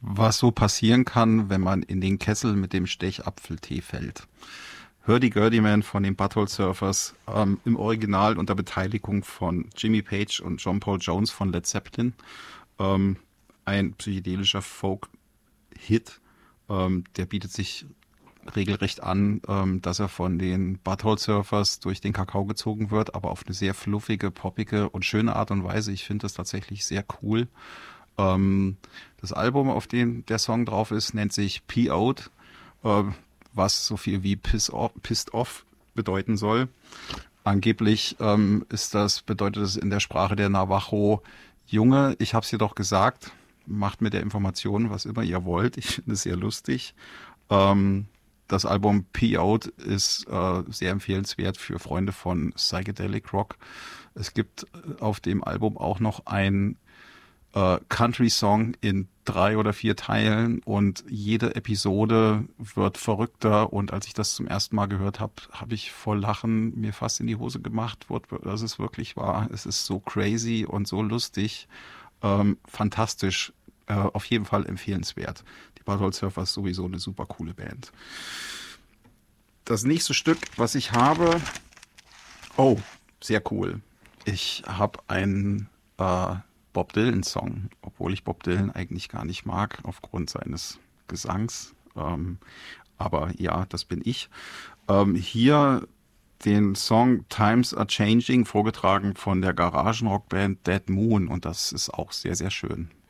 was so passieren kann, wenn man in den Kessel mit dem Stechapfeltee fällt. Hurdy-Gurdy-Man von den Butthole Surfers, im Original unter Beteiligung von Jimmy Page und John Paul Jones von Led Zeppelin. Ein psychedelischer Folk-Hit, der bietet sich regelrecht an, dass er von den Butthole Surfers durch den Kakao gezogen wird, aber auf eine sehr fluffige, poppige und schöne Art und Weise. Ich finde das tatsächlich sehr cool. Das Album, auf dem der Song drauf ist, nennt sich P.O.'d, was so viel wie Pissed Off bedeuten soll. Angeblich bedeutet es in der Sprache der Navajo Junge, ich hab's dir doch gesagt, macht mit der Information, was immer ihr wollt. Ich finde es sehr lustig. Das Album P.O.'d ist sehr empfehlenswert für Freunde von Psychedelic Rock. Es gibt auf dem Album auch noch ein Country-Song in 3 oder 4 Teilen und jede Episode wird verrückter, und als ich das zum ersten Mal gehört habe, habe ich vor Lachen mir fast in die Hose gemacht, dass es wirklich war. Es ist so crazy und so lustig, fantastisch, auf jeden Fall empfehlenswert. Die Butthole Surfers sowieso eine super coole Band. Das nächste Stück, was ich habe, oh, sehr cool. Ich habe einen Bob Dylan-Song, obwohl ich Bob Dylan eigentlich gar nicht mag, aufgrund seines Gesangs. Aber ja, das bin ich. Hier den Song Times Are Changing, vorgetragen von der Garagenrockband Dead Moon, und das ist auch sehr, sehr schön.